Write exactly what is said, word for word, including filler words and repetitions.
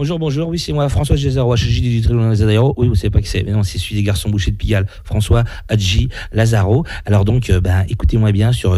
Bonjour, bonjour. Oui, c'est moi, François Gézaro, H J du Tribunal Lazaro. Oui, vous savez pas qui c'est. Mais non, c'est celui des garçons bouchers de Pigalle. François Hadji Lazaro. Alors donc, euh, ben, écoutez-moi bien sur